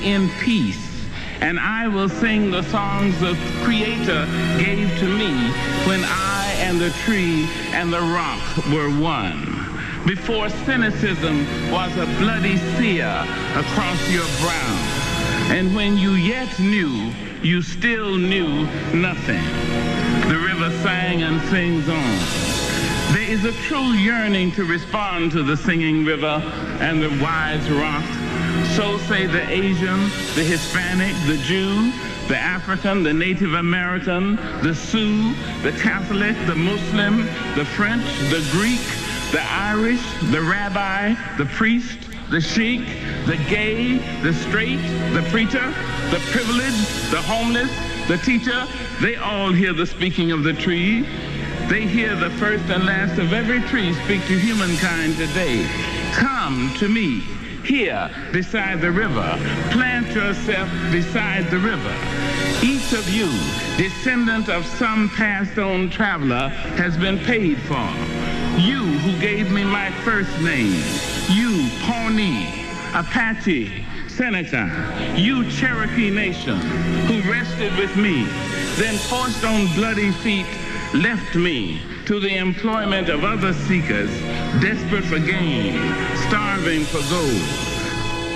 in peace. And I will sing the songs the Creator gave to me when I and the tree and the rock were one. Before cynicism was a bloody sear across your brow. And when you yet knew, you still knew nothing. The river sang and sings on. There is a true yearning to respond to the singing river and the wise rock. So say the Asian, the Hispanic, the Jew, the African, the Native American, the Sioux, the Catholic, the Muslim, the French, the Greek, the Irish, the rabbi, the priest, the sheik, the gay, the straight, the preacher, the privileged, the homeless, the teacher. They all hear the speaking of the tree. They hear the first and last of every tree speak to humankind today. Come to me, here beside the river. Plant yourself beside the river. Each of you, descendant of some passed-on traveler, has been paid for. You who gave me my first name. You, Pawnee, Apache, Seneca. You, Cherokee Nation, who rested with me, then forced on bloody feet, left me to the employment of other seekers, desperate for gain, starving for gold.